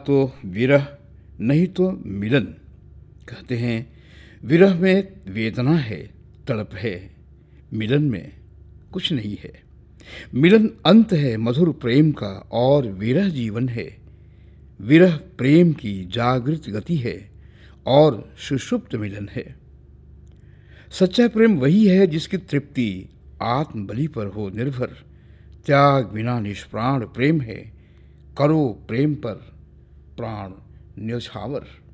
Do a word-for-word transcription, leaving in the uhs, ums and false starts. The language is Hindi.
तो विरह नहीं तो मिलन। कहते हैं विरह में वेदना है, तड़प है, मिलन में कुछ नहीं है। मिलन अंत है मधुर प्रेम का और विरह जीवन है। विरह प्रेम की जागृत गति है और सुषुप्त मिलन है। सच्चा प्रेम वही है जिसकी तृप्ति आत्मबलि पर हो निर्भर। त्याग बिना निष्प्राण प्रेम है, करो प्रेम पर प्राण न्यौछावर।